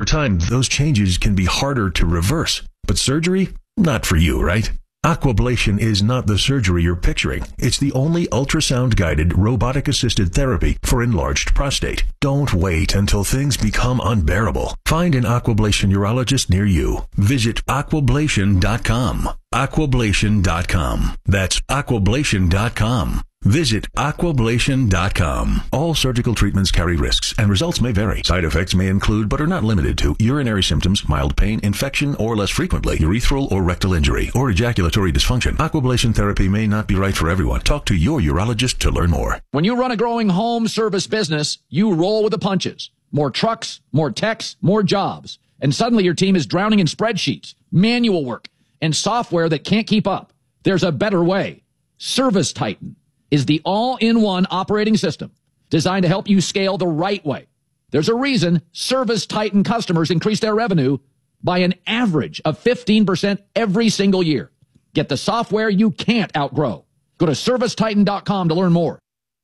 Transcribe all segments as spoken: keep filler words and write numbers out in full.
time, those changes can be harder to reverse. But surgery? Not for you, right? Aquablation is not the surgery you're picturing. It's the only ultrasound-guided, robotic-assisted therapy for enlarged prostate. Don't wait until things become unbearable. Find an Aquablation urologist near you. Visit aquablation dot com. aquablation dot com. That's aquablation dot com. Visit aquablation dot com. All surgical treatments carry risks, and results may vary. Side effects may include, but are not limited to, urinary symptoms, mild pain, infection, or less frequently, urethral or rectal injury, or ejaculatory dysfunction. Aquablation therapy may not be right for everyone. Talk to your urologist to learn more. When you run a growing home service business, you roll with the punches. More trucks, more techs, more jobs. And suddenly your team is drowning in spreadsheets, manual work, and software that can't keep up. There's a better way. Service Titan is the all-in-one operating system designed to help you scale the right way. There's a reason Service Titan customers increase their revenue by an average of fifteen percent every single year. Get the software you can't outgrow. Go to service titan dot com to learn more.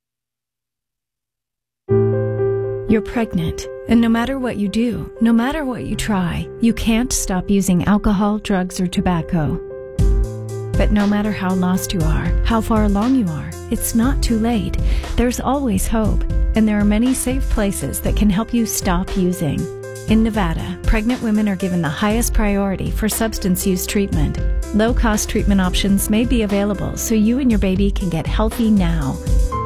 You're pregnant, and no matter what you do, no matter what you try, you can't stop using alcohol, drugs, or tobacco. But no matter how lost you are, how far along you are, it's not too late. There's always hope, and there are many safe places that can help you stop using. In Nevada, pregnant women are given the highest priority for substance use treatment. Low-cost treatment options may be available so you and your baby can get healthy now.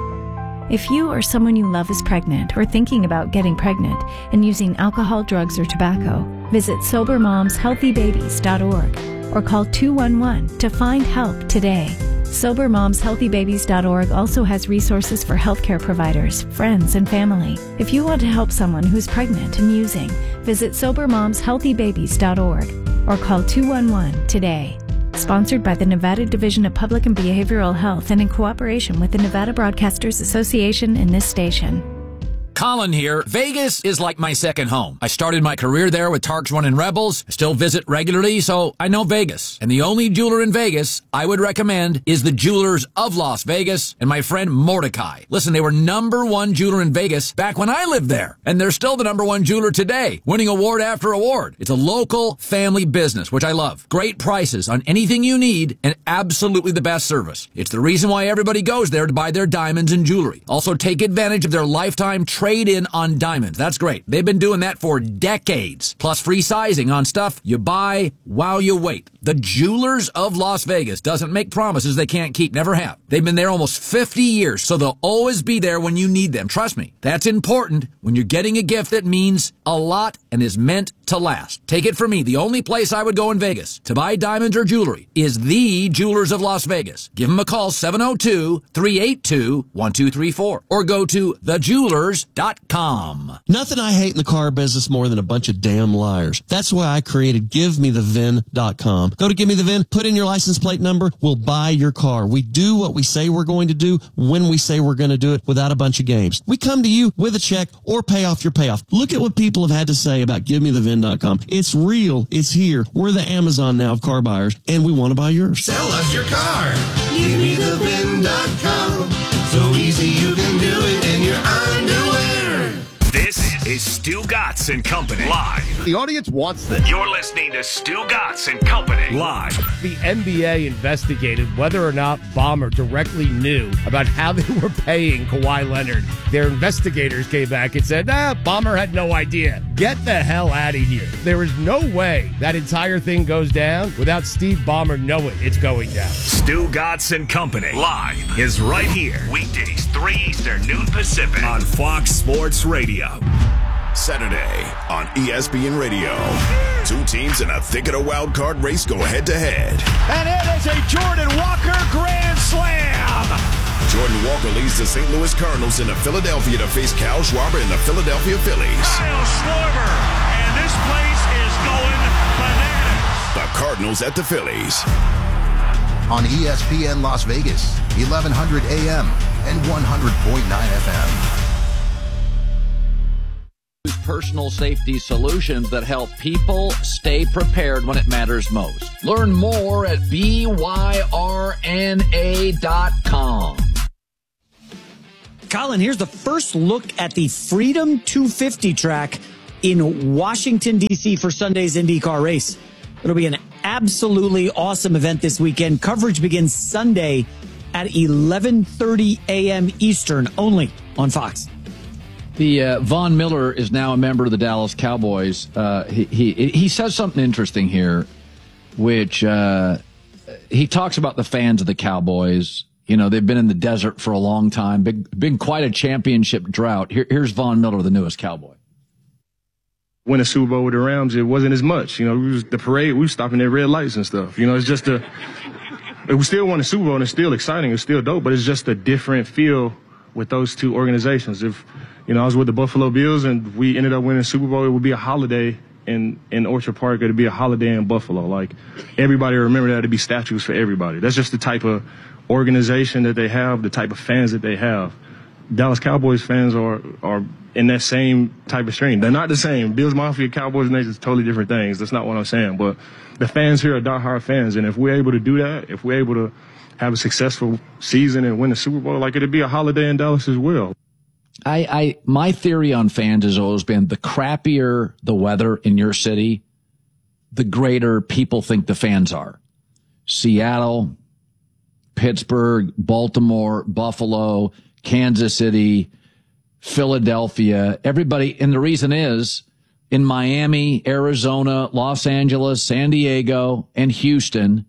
If you or someone you love is pregnant or thinking about getting pregnant and using alcohol, drugs, or tobacco, visit sober moms healthy babies dot org. or call two one one to find help today. sober moms healthy babies dot org also has resources for healthcare providers, friends, and family. If you want to help someone who's pregnant and using, visit sober moms healthy babies dot org or call two one one today. Sponsored by the Nevada Division of Public and Behavioral Health and in cooperation with the Nevada Broadcasters Association and this station. Colin here. Vegas is like my second home. I started my career there with Tarks Running Rebels. I still visit regularly, so I know Vegas. And the only jeweler in Vegas I would recommend is the Jewelers of Las Vegas and my friend Mordecai. Listen, they were number one jeweler in Vegas back when I lived there. And they're still the number one jeweler today, winning award after award. It's a local family business, which I love. Great prices on anything you need and absolutely the best service. It's the reason why everybody goes there to buy their diamonds and jewelry. Also, take advantage of their lifetime trade Trade in on diamonds. That's great. They've been doing that for decades. Plus free sizing on stuff you buy while you wait. The Jewelers of Las Vegas doesn't make promises they can't keep. Never have. They've been there almost fifty years, so they'll always be there when you need them. Trust me. That's important when you're getting a gift that means a lot and is meant to last. Take it from me. The only place I would go in Vegas to buy diamonds or jewelry is the Jewelers of Las Vegas. Give them a call, seven oh two, three eight two, one two three four, or go to the jewelers dot com. Nothing I hate in the car business more than a bunch of damn liars. That's why I created give me the V I N dot com. Go to Give Me the V I N, put in your license plate number, we'll buy your car. We do what we say we're going to do when we say we're going to do it without a bunch of games. We come to you with a check or pay off your payoff. Look at what people have had to say about give me the V I N dot com. It's real. It's here. We're the Amazon now of car buyers, and we want to buy yours. Sell us your car. give me the V I N dot com. So easy you can do it in your underwear. This is Stu Gatz and Company live. The audience wants this. You're listening to Stu Gatz and Company live. The N B A investigated whether or not Ballmer directly knew about how they were paying Kawhi Leonard. Their investigators came back and said, nah, Ballmer had no idea. Get the hell out of here. There is no way that entire thing goes down without Steve Ballmer knowing it's going down. Stu Gatz and Company live is right here. Weekdays, three Eastern, noon Pacific on Fox Sports Radio. Saturday on E S P N Radio. Two teams in a thick of the wild card race go head to head. And it is a Jordan Walker grand slam. Jordan Walker leads the Saint Louis Cardinals into Philadelphia to face Kyle Schwarber and the Philadelphia Phillies. Kyle Schwarber, and this place is going bananas. The Cardinals at the Phillies. On E S P N Las Vegas, eleven hundred A M and one hundred point nine F M. Personal safety solutions that help people stay prepared when it matters most. Learn more at B Y R N A dot com. Colin, here's the first look at the Freedom two fifty track in Washington, D C for Sunday's IndyCar race. It'll be an absolutely awesome event this weekend. Coverage begins Sunday at eleven thirty a.m. Eastern, only on Fox. The uh, Von Miller is now a member of the Dallas Cowboys. Uh, he, he he says something interesting here, which uh, he talks about the fans of the Cowboys. You know, they've been in the desert for a long time. Been, been quite a championship drought. Here, here's Von Miller, the newest Cowboy. Win a Super Bowl with the Rams, it wasn't as much. You know, we was, the parade, we were stopping at red lights and stuff. You know, it's just a, we still won a Super Bowl and it's still exciting. It's still dope, but it's just a different feel with those two organizations. If, you know, I was with the Buffalo Bills and we ended up winning a Super Bowl, it would be a holiday in, in Orchard Park. It'd be a holiday in Buffalo. Like, everybody remember that. It'd be statues for everybody. That's just the type of organization that they have, the type of fans that they have. Dallas Cowboys fans are are in that same type of strain. They're not the same. Bills Mafia, Cowboys Nation is totally different things. That's not what I'm saying. But the fans here are diehard fans, and if we're able to do that, if we're able to have a successful season and win the Super Bowl, like, it'd be a holiday in Dallas as well. I, I my theory on fans has always been the crappier the weather in your city, the greater people think the fans are. Seattle, Pittsburgh, Baltimore, Buffalo, Kansas City, Philadelphia, everybody. And the reason is in Miami, Arizona, Los Angeles, San Diego, and Houston,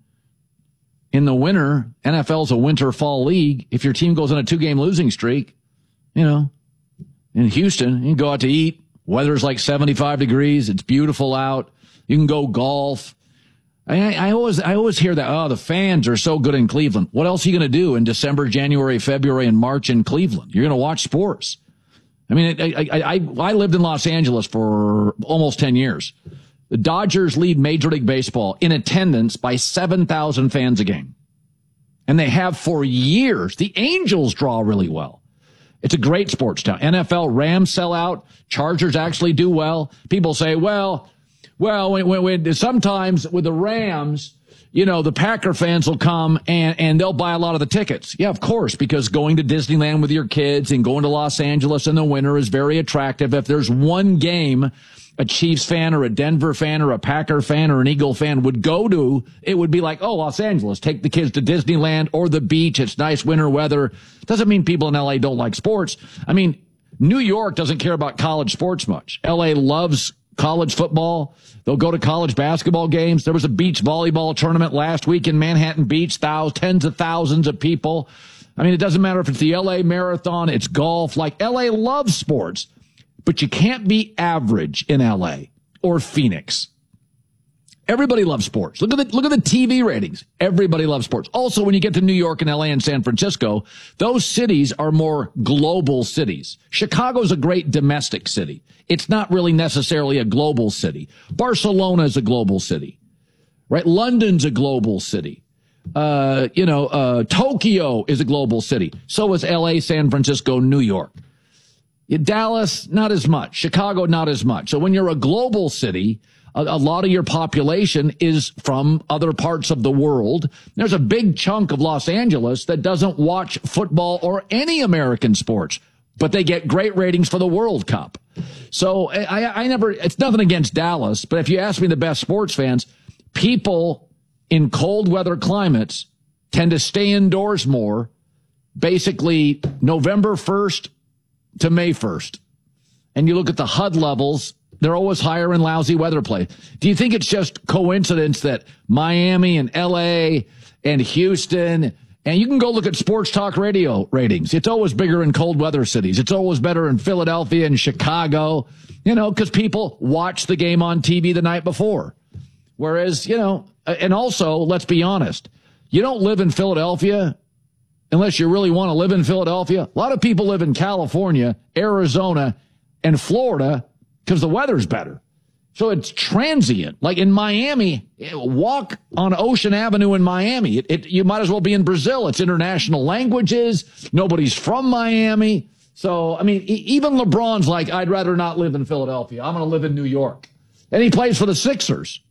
in the winter, N F L's a winter fall league. If your team goes on a two game losing streak, you know, in Houston, you can go out to eat. Weather's like seventy-five degrees. It's beautiful out. You can go golf. I, I always, I always hear that, oh, the fans are so good in Cleveland. What else are you going to do in December, January, February, and March in Cleveland? You're going to watch sports. I mean, I, I, I, I lived in Los Angeles for almost ten years. The Dodgers lead Major League Baseball in attendance by seven thousand fans a game. And they have for years. The Angels draw really well. It's a great sports town. N F L, Rams sell out. Chargers actually do well. People say, well, Well, when, when, when, sometimes with the Rams, you know, the Packer fans will come and, and they'll buy a lot of the tickets. Yeah, of course, because going to Disneyland with your kids and going to Los Angeles in the winter is very attractive. If there's one game a Chiefs fan or a Denver fan or a Packer fan or an Eagle fan would go to, it would be like, oh, Los Angeles, take the kids to Disneyland or the beach. It's nice winter weather. Doesn't mean people in L A don't like sports. I mean, New York doesn't care about college sports much. L A loves college football. They'll go to college basketball games. There was a beach volleyball tournament last week in Manhattan Beach. Thousands, tens of thousands of people. I mean, it doesn't matter if it's the L A Marathon, it's golf. Like, L A loves sports, but you can't be average in L A or Phoenix. Everybody loves sports. Look at the, look at the T V ratings. Everybody loves sports. Also, when you get to New York and L A and San Francisco, those cities are more global cities. Chicago's a great domestic city. It's not really necessarily a global city. Barcelona is a global city, right? London's a global city. Uh, you know, uh, Tokyo is a global city. So is L A, San Francisco, New York. Dallas, not as much. Chicago, not as much. So when you're a global city, a, a lot of your population is from other parts of the world. There's a big chunk of Los Angeles that doesn't watch football or any American sports, but they get great ratings for the World Cup. So I, I never, it's nothing against Dallas, but if you ask me the best sports fans, people in cold weather climates tend to stay indoors more, basically November first to May first. And you look at the H U D levels, they're always higher in lousy weather play. Do you think it's just coincidence that Miami and L A and Houston, and you can go look at sports talk radio ratings, it's always bigger in cold weather cities. It's always better in Philadelphia and Chicago, you know, because people watch the game on T V the night before. Whereas, you know, and also, let's be honest, you don't live in Philadelphia unless you really want to live in Philadelphia. A lot of people live in California, Arizona, and Florida because the weather's better. So it's transient. Like in Miami, walk on Ocean Avenue in Miami. It, it, you might as well be in Brazil. It's international languages. Nobody's from Miami. So, I mean, even LeBron's like, I'd rather not live in Philadelphia. I'm going to live in New York. And he plays for the Sixers.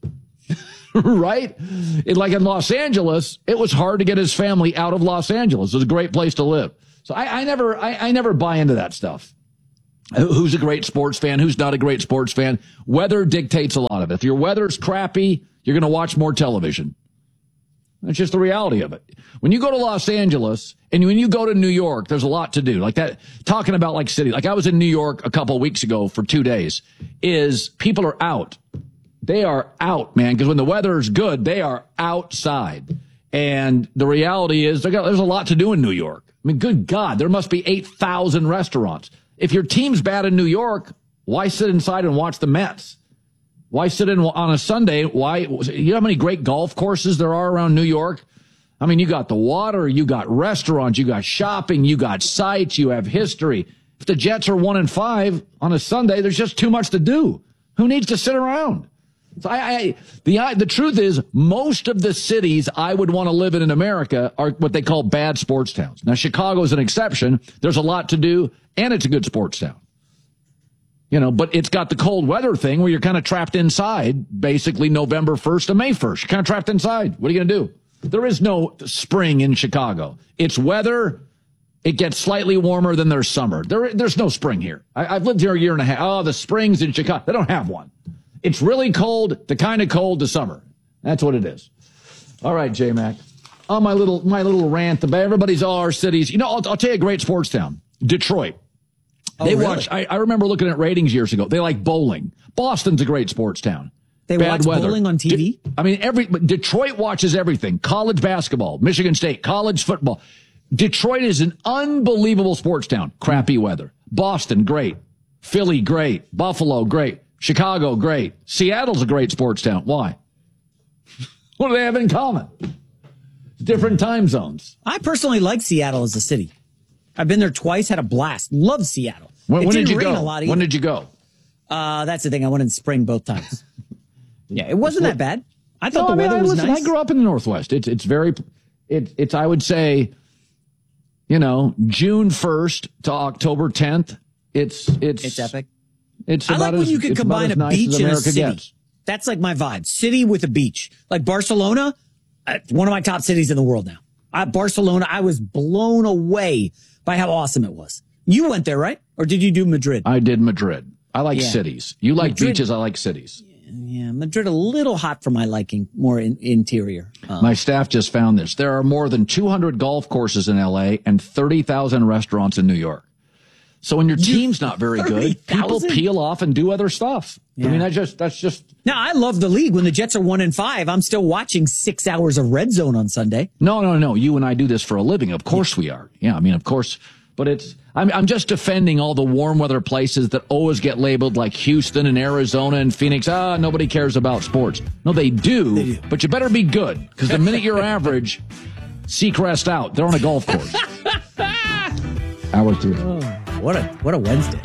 Right? It, like in Los Angeles, it was hard to get his family out of Los Angeles. It was a great place to live. So I, I never, I, I never buy into that stuff. Who's a great sports fan? Who's not a great sports fan? Weather dictates a lot of it. If your weather's crappy, you're going to watch more television. That's just the reality of it. When you go to Los Angeles and when you go to New York, there's a lot to do. Like that, talking about like city. Like I was in New York a couple of weeks ago for two days, is people are out. They are out, man, because when the weather is good, they are outside. And the reality is they got, there's a lot to do in New York. I mean, good God, there must be eight thousand restaurants. If your team's bad in New York, why sit inside and watch the Mets? Why sit in on a Sunday? Why? You know how many great golf courses there are around New York? I mean, you got the water, you got restaurants, you got shopping, you got sites, you have history. If the Jets are one and five on a Sunday, there's just too much to do. Who needs to sit around? So I, I, the I, the truth is, most of the cities I would want to live in in America are what they call bad sports towns. Now, Chicago is an exception. There's a lot to do, and it's a good sports town. You know, but it's got the cold weather thing where you're kind of trapped inside, basically November first to May first. You're kind of trapped inside. What are you going to do? There is no spring in Chicago. It's weather. It gets slightly warmer than there's summer. There, there's no spring here. I, I've lived here a year and a half. Oh, the springs in Chicago. They don't have one. It's really cold, the kind of cold to summer. That's what it is. All right, J-Mac. Oh, my little my little rant about everybody's all our cities. You know, I'll, I'll tell you a great sports town, Detroit. Oh, they really? watch. I, I remember looking at ratings years ago. They like bowling. Boston's a great sports town. They Bad watch weather. bowling on T V? De- I mean, every Detroit watches everything. College basketball, Michigan State, college football. Detroit is an unbelievable sports town. Crappy weather. Boston, great. Philly, great. Buffalo, great. Chicago, great. Seattle's a great sports town. Why? What do they have in common? Different time zones. I personally like Seattle as a city. I've been there twice, had a blast. Love Seattle. When, it when didn't did you rain go? a lot When did you go? Uh, that's the thing. I went in spring both times. Yeah, it wasn't that bad. I thought No, the I mean, weather I, was listen, nice. I grew up in the Northwest. It's it's very, it, it's I would say, you know, June first to October tenth. It's it's It's epic. It's I about like when as, you can it's combine about a as nice beach as and a America city. gets. That's like my vibe. City with a beach. Like Barcelona, uh, one of my top cities in the world now. Uh, Barcelona, I was blown away by how awesome it was. You went there, right? Or did you do Madrid? I did Madrid. I like Yeah. cities. You like Madrid- beaches. I like cities. Yeah, Madrid a little hot for my liking, more in, interior. Uh, My staff just found this. There are more than two hundred golf courses in L A and thirty thousand restaurants in New York. So when your team's not very good, people thirty thousand? peel off and do other stuff. I Yeah. mean, I just that's just Now, I love the league. When the Jets are one and five, I'm still watching six hours of Red Zone on Sunday. no, no, no. You and I do this for a living. Of course we are. Yeah, I mean, of course. But it's I'm I'm just defending all the warm weather places that always get labeled like Houston and Arizona and Phoenix. Ah, nobody cares about sports. No, they do. They do. But you better be good because the minute you're average, Seacrest out. They're on a golf course. Hour three. Oh, what a what a Wednesday.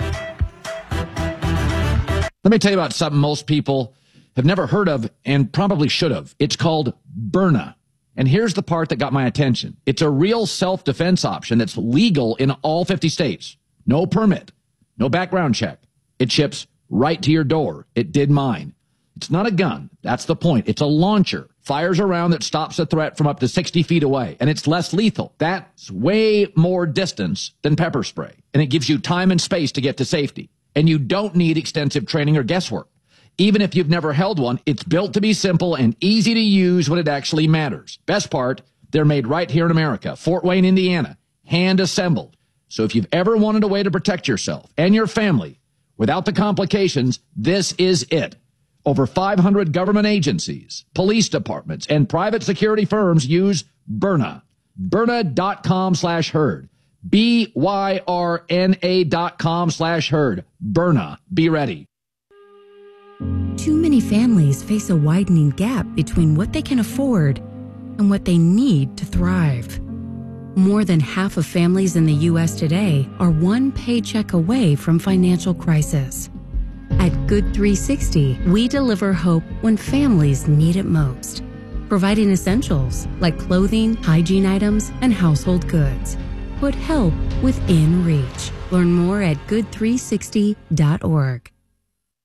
Let me tell you about something most people have never heard of and probably should have. It's called Byrna. And here's the part that got my attention. It's a real self-defense option that's legal in all fifty states. No permit, no background check. It ships right to your door. It did mine. It's not a gun. That's the point. It's a launcher. Fires a round that stops a threat from up to sixty feet away. And it's less lethal. That's way more distance than pepper spray. And it gives you time and space to get to safety. And you don't need extensive training or guesswork. Even if you've never held one, it's built to be simple and easy to use when it actually matters. Best part, they're made right here in America, Fort Wayne, Indiana, hand assembled. So if you've ever wanted a way to protect yourself and your family without the complications, this is it. Over five hundred government agencies, police departments, and private security firms use Byrna. Byrna.com slash herd. B Y R N A dot com slash herd. Byrna. Be ready. Too many families face a widening gap between what they can afford and what they need to thrive. More than half of families in the U S today are one paycheck away from financial crisis. At Good three sixty, we deliver hope when families need it most, providing essentials like clothing, hygiene items, and household goods. Put help within reach. Learn more at good three sixty dot org.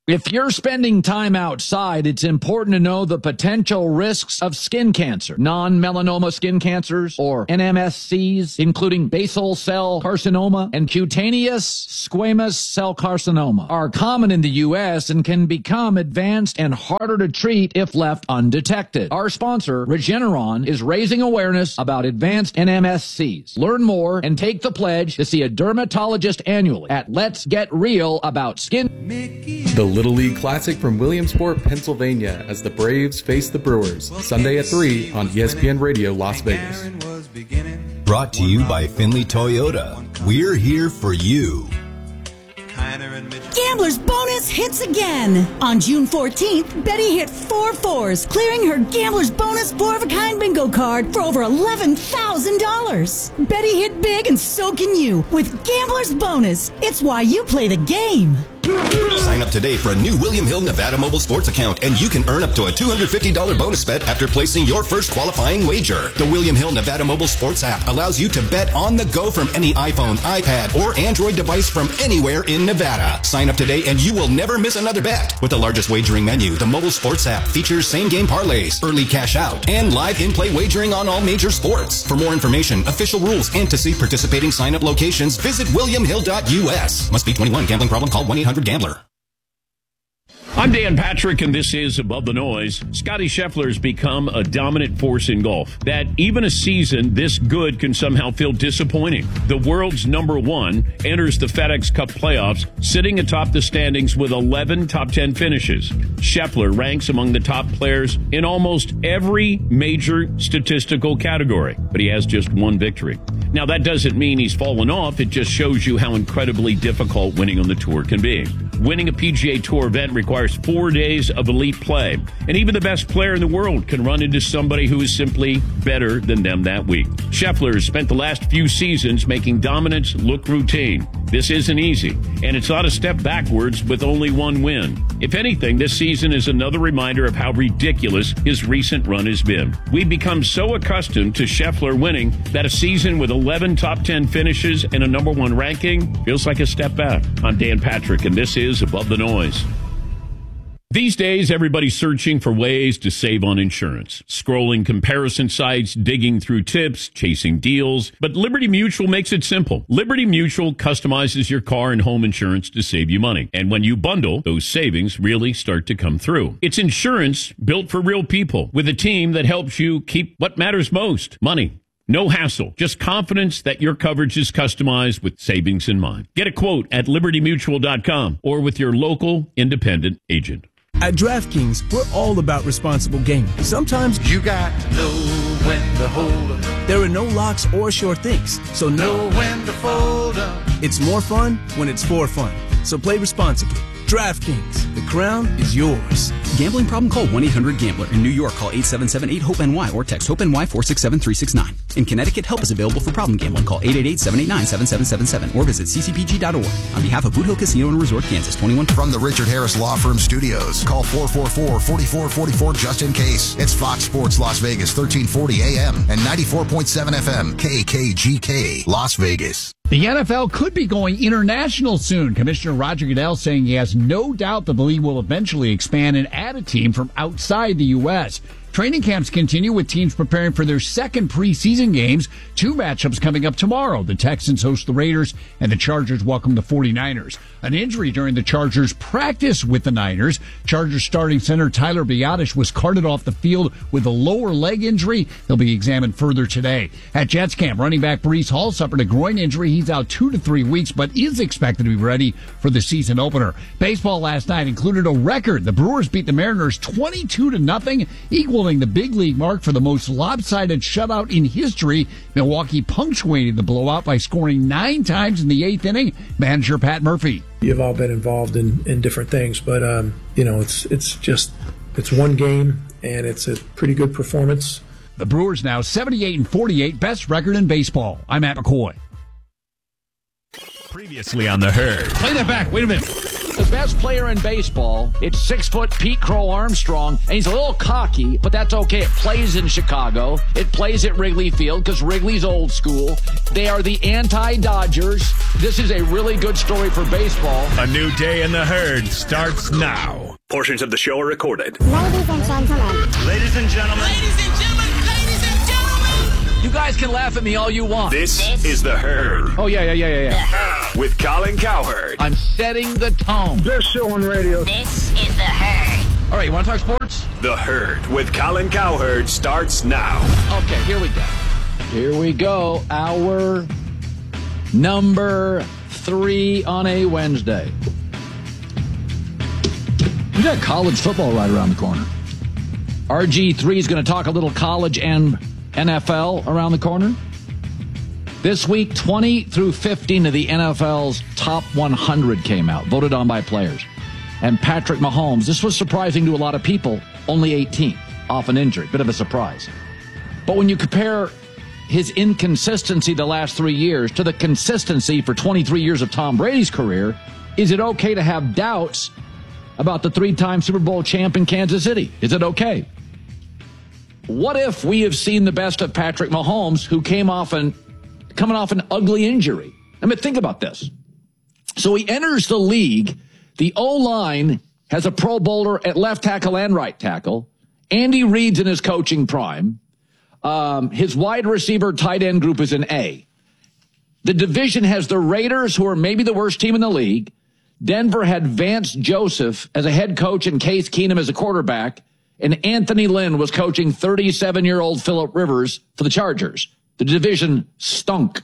If you're spending time outside, it's important to know the potential risks of skin cancer. Non-melanoma skin cancers, or N M S Cs, including basal cell carcinoma and cutaneous squamous cell carcinoma, are common in the U S and can become advanced and harder to treat if left undetected. Our sponsor, Regeneron, is raising awareness about advanced N M S Cs. Learn more and take the pledge to see a dermatologist annually at Let's Get Real About Skin. The Little League Classic from Williamsport, Pennsylvania, as the Braves face the Brewers, Sunday at three on E S P N Radio Las Vegas. Brought to you by Finley Toyota. We're here for you. Gambler's Bonus hits again. On June fourteenth, Betty hit four fours, clearing her Gambler's Bonus four-of-a-kind bingo card for over eleven thousand dollars. Betty hit big and so can you with Gambler's Bonus. It's why you play the game. Sign up today for a new William Hill Nevada mobile sports account, and you can earn up to a two hundred fifty dollars bonus bet after placing your first qualifying wager. The William Hill Nevada mobile sports app allows you to bet on the go from any iPhone, iPad, or Android device from anywhere in Nevada. Sign up today and you will never miss another bet. With the largest wagering menu, the mobile sports app features same-game parlays, early cash out, and live in-play wagering on all major sports. For more information, official rules, and to see participating sign-up locations, visit william hill dot u s. Must be twenty-one. Gambling problem? Call one eight hundred gambler. I'm Dan Patrick, and this is Above the Noise. Scotty Scheffler's become a dominant force in golf. That even a season this good can somehow feel disappointing. The world's number one enters the FedEx Cup playoffs, sitting atop the standings with eleven top ten finishes. Scheffler ranks among the top players in almost every major statistical category, but he has just one victory. Now, that doesn't mean he's fallen off. It just shows you how incredibly difficult winning on the tour can be. Winning a P G A Tour event requires four days of elite play, and even the best player in the world can run into somebody who is simply better than them that week. Scheffler has spent the last few seasons making dominance look routine. This isn't easy, and it's not a step backwards with only one win. If anything, this season is another reminder of how ridiculous his recent run has been. We've become so accustomed to Scheffler winning that a season with eleven top ten finishes and a number one ranking feels like a step back. I'm Dan Patrick, and this is Above the Noise. These days, everybody's searching for ways to save on insurance. Scrolling comparison sites, digging through tips, chasing deals. But Liberty Mutual makes it simple. Liberty Mutual customizes your car and home insurance to save you money. And when you bundle, those savings really start to come through. It's insurance built for real people with a team that helps you keep what matters most, money. No hassle, just confidence that your coverage is customized with savings in mind. Get a quote at liberty mutual dot com or with your local independent agent. At DraftKings, we're all about responsible gaming. Sometimes you got to know when to hold up. There are no locks or sure things, so know when to fold up. It's more fun when it's for fun, so play responsibly. DraftKings, the crown is yours. Gambling problem? Call one eight hundred gambler. In New York, call eight seven seven eight hope N Y or text HOPE-NY four six seven three six nine. In Connecticut, help is available for problem gambling. Call eight eight eight seven eight nine seven seven seven seven or visit c c p g dot org. On behalf of Boot Hill Casino and Resort, Kansas, twenty-one. From the Richard Harris Law Firm Studios, call four four four, four four four four just in case. It's Fox Sports Las Vegas, thirteen forty A M and ninety-four point seven F M, K K G K, Las Vegas. The N F L could be going international soon. Commissioner Roger Goodell saying he has no doubt that the league will eventually expand and add a team from outside the U S Training camps continue with teams preparing for their second preseason games. Two matchups coming up tomorrow. The Texans host the Raiders, and the Chargers welcome the forty-niners. An injury during the Chargers' practice with the Niners. Chargers starting center Tyler Biadasz was carted off the field with a lower leg injury. He'll be examined further today. At Jets camp, running back Breece Hall suffered a groin injury. He's out two to three weeks, but is expected to be ready for the season opener. Baseball last night included a record. The Brewers beat the Mariners twenty-two to nothing, equaling the big league mark for the most lopsided shutout in history. Milwaukee punctuated the blowout by scoring nine times in the eighth inning. Manager Pat Murphy. You've all been involved in, in different things, but um, you know, it's it's just it's one game and it's a pretty good performance. The Brewers now seventy-eight and forty-eight, best record in baseball. I'm Matt McCoy. Previously on The Herd. Play that back. Wait a minute. The best player in baseball, it's six-foot Pete Crow Armstrong, and he's a little cocky, but that's okay. It plays in Chicago. It plays at Wrigley Field because Wrigley's old school. They are the anti-Dodgers. This is a really good story for baseball. A new day in the herd starts now. Portions of the show are recorded. Ladies and gentlemen. Ladies and gentlemen. Ladies and gentlemen. Ladies and gentlemen. You guys can laugh at me all you want. This, this is The Herd. Oh, yeah, yeah, yeah, yeah, yeah. With Colin Cowherd. I'm setting the tone. Best show on radio. This is The Herd. All right, you want to talk sports? The Herd with Colin Cowherd starts now. Okay, here we go. Here we go. Hour number three on a Wednesday. We got college football right around the corner. R G three is going to talk a little college and N F L around the corner. This week, twenty through fifteen of the N F L's top one hundred came out, voted on by players. And Patrick Mahomes, this was surprising to a lot of people, only eighteenth off an injury. Bit of a surprise. But when you compare his inconsistency the last three years to the consistency for twenty-three years of Tom Brady's career, is it okay to have doubts about the three-time Super Bowl champ in Kansas City? Is it okay? What if we have seen the best of Patrick Mahomes, who came off an, coming off an ugly injury? I mean, think about this. So he enters the league. The O-line has a Pro Bowler at left tackle and right tackle. Andy Reid's in his coaching prime. Um, his wide receiver tight end group is an A. The division has the Raiders, who are maybe the worst team in the league. Denver had Vance Joseph as a head coach and Case Keenum as a quarterback. And Anthony Lynn was coaching thirty-seven-year-old Phillip Rivers for the Chargers. The division stunk.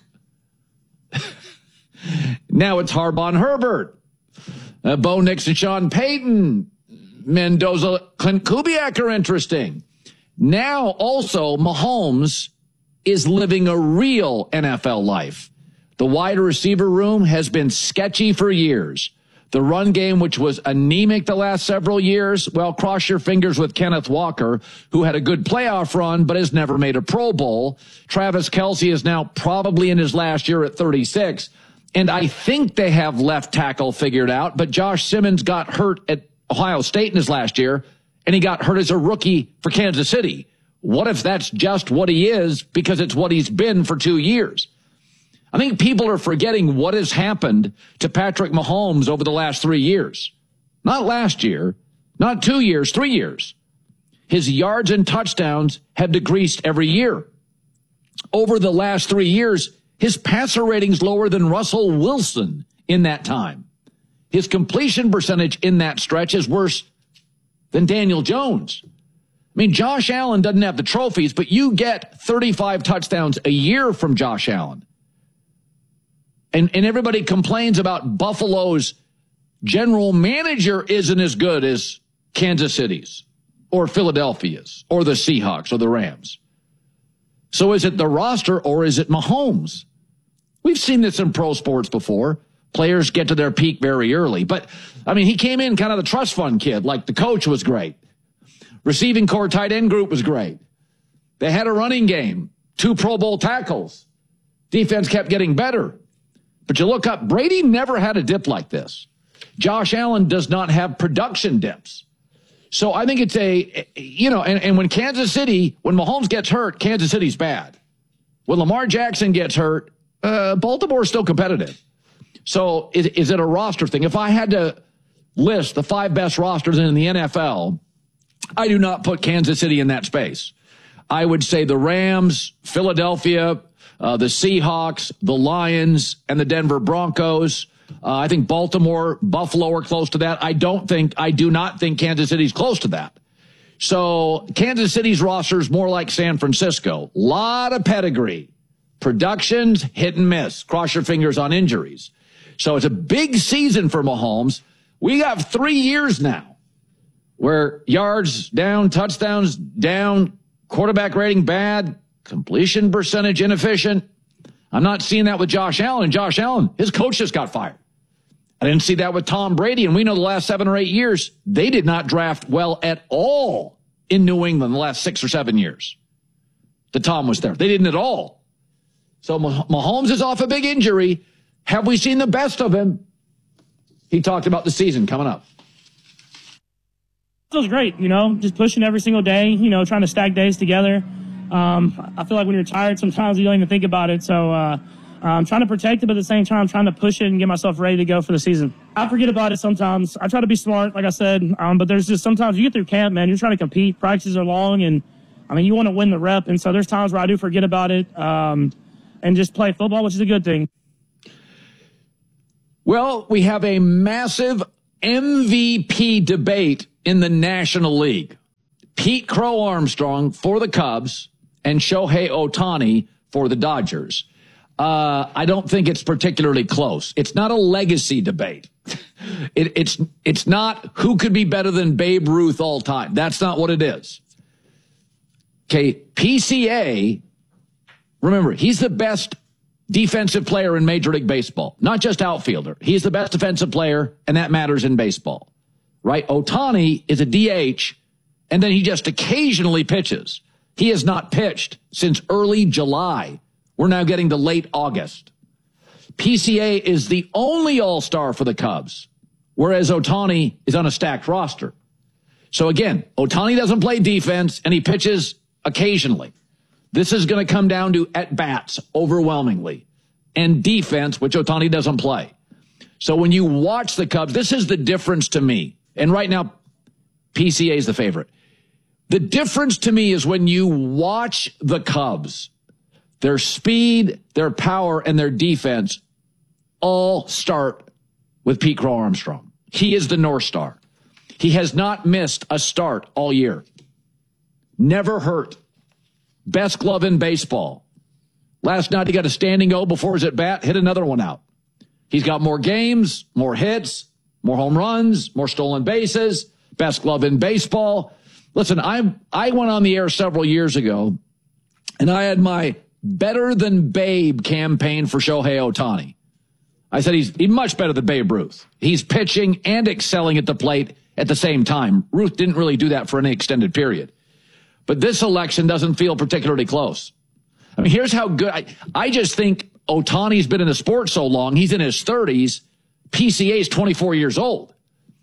Now it's Harbaugh and Herbert. Uh, Bo Nix and Sean Payton. Mendoza, Clint Kubiak are interesting. Now also Mahomes is living a real N F L life. The wide receiver room has been sketchy for years. The run game, which was anemic the last several years, well, cross your fingers with Kenneth Walker, who had a good playoff run but has never made a Pro Bowl. Travis Kelce is now probably in his last year at thirty-six. And I think they have left tackle figured out, but Josh Simmons got hurt at Ohio State in his last year, and he got hurt as a rookie for Kansas City. What if that's just what he is because it's what he's been for two years? I think people are forgetting what has happened to Patrick Mahomes over the last three years. Not last year, not two years, three years. His yards and touchdowns have decreased every year. Over the last three years, his passer rating's lower than Russell Wilson in that time. His completion percentage in that stretch is worse than Daniel Jones. I mean, Josh Allen doesn't have the trophies, but you get thirty-five touchdowns a year from Josh Allen. And, and everybody complains about Buffalo's general manager isn't as good as Kansas City's or Philadelphia's or the Seahawks or the Rams. So is it the roster or is it Mahomes? We've seen this in pro sports before. Players get to their peak very early. But, I mean, he came in kind of the trust fund kid. Like, the coach was great. Receiving core tight end group was great. They had a running game. Two Pro Bowl tackles. Defense kept getting better. But you look up, Brady never had a dip like this. Josh Allen does not have production dips. So I think it's a, you know, and, and when Kansas City, when Mahomes gets hurt, Kansas City's bad. When Lamar Jackson gets hurt, uh, Baltimore's still competitive. So is, is it a roster thing? If I had to list the five best rosters in the N F L, I do not put Kansas City in that space. I would say the Rams, Philadelphia, uh, the Seahawks, the Lions, and the Denver Broncos. Uh, I think Baltimore, Buffalo are close to that. I don't think, I do not think Kansas City's close to that. So Kansas City's roster is more like San Francisco. Lot of pedigree. Productions, hit and miss. Cross your fingers on injuries. So it's a big season for Mahomes. We got three years now where yards down, touchdowns down, quarterback rating bad, completion percentage inefficient. I'm not seeing that with Josh Allen. Josh Allen, his coach just got fired. I didn't see that with Tom Brady, and we know the last seven or eight years, they did not draft well at all in New England the last six or seven years that Tom was there. They didn't at all. So Mahomes is off a big injury. Have we seen the best of him? He talked about the season coming up. Feels great, you know, just pushing every single day, you know, trying to stack days together. Um, I feel like when you're tired, sometimes you don't even think about it. So uh, I'm trying to protect it, but at the same time, I'm trying to push it and get myself ready to go for the season. I forget about it sometimes. I try to be smart, like I said, um, but there's just sometimes you get through camp, man, you're trying to compete. Practices are long, and, I mean, you want to win the rep. And so there's times where I do forget about it um, and just play football, which is a good thing. Well, we have a massive M V P debate in the National League. Pete Crow Armstrong for the Cubs and Shohei Ohtani for the Dodgers. Uh, I don't think it's particularly close. It's not a legacy debate. It, it's it's not who could be better than Babe Ruth all time. That's not what it is. Okay, P C A, remember, he's the best defensive player in Major League Baseball, not just outfielder. He's the best defensive player, and that matters in baseball, right? Ohtani is a D H, and then he just occasionally pitches. He has not pitched since early July. We're now getting to late August. P C A is the only all-star for the Cubs, whereas Ohtani is on a stacked roster. So again, Ohtani doesn't play defense, and he pitches occasionally. This is going to come down to at-bats overwhelmingly and defense, which Ohtani doesn't play. So when you watch the Cubs, this is the difference to me. And right now, P C A is the favorite. The difference to me is when you watch the Cubs, their speed, their power, and their defense all start with Pete Crow Armstrong. He is the North Star. He has not missed a start all year. Never hurt. Best glove in baseball. Last night he got a standing O before his at bat, hit another one out. He's got more games, more hits, more home runs, more stolen bases, best glove in baseball. Listen, I I went on the air several years ago, and I had my better than Babe campaign for Shohei Ohtani. I said he's, he's much better than Babe Ruth. He's pitching and excelling at the plate at the same time. Ruth didn't really do that for any extended period. But this election doesn't feel particularly close. I mean, here's how good. I, I just think Ohtani's been in the sport so long. He's in his thirties. P C A is twenty-four years old.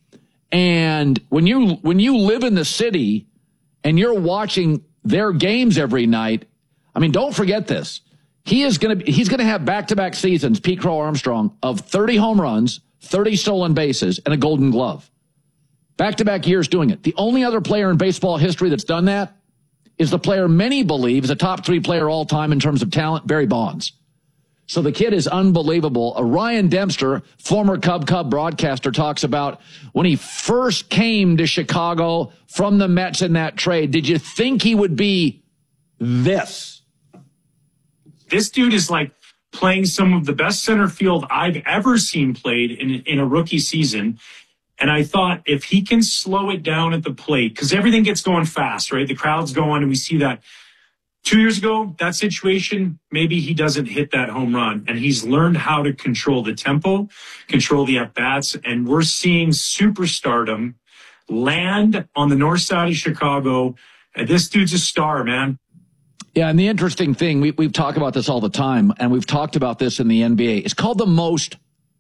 And when you when you live in the city and you're watching their games every night, I mean, don't forget this. He is going to he's going to have back-to-back seasons, Pete Crow Armstrong, of thirty home runs, thirty stolen bases, and a Golden Glove. Back-to-back years doing it. The only other player in baseball history that's done that is the player many believe is a top three player all time in terms of talent, Barry Bonds. So the kid is unbelievable. Uh, Ryan Dempster, former Cub Cub broadcaster, talks about when he first came to Chicago from the Mets in that trade, did you think he would be this? This dude is like playing some of the best center field I've ever seen played in, in a rookie season. And I thought if he can slow it down at the plate, because everything gets going fast, right? The crowd's going, and we see that. Two years ago, that situation, maybe he doesn't hit that home run. And he's learned how to control the tempo, control the at-bats. And we're seeing superstardom land on the north side of Chicago. And this dude's a star, man. Yeah, and the interesting thing, we, we've talked about this all the time, and we've talked about this in the N B A. It's called the most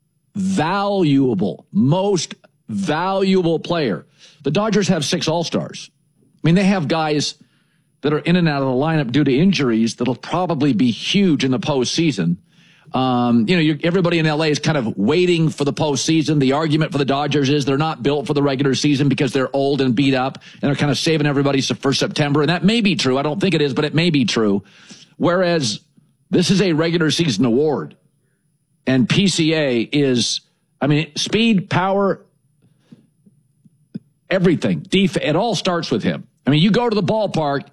valuable, most valuable player. The Dodgers have six All-Stars. I mean, they have guys that are in and out of the lineup due to injuries that'll probably be huge in the postseason. Um, you know, you're, everybody in L A is kind of waiting for the postseason. The argument for the Dodgers is they're not built for the regular season because they're old and beat up, and they're kind of saving everybody for September. And that may be true. I don't think it is, but it may be true. Whereas this is a regular season award, and P C A is, I mean, speed, power, everything. Def- it all starts with him. I mean, you go to the ballpark,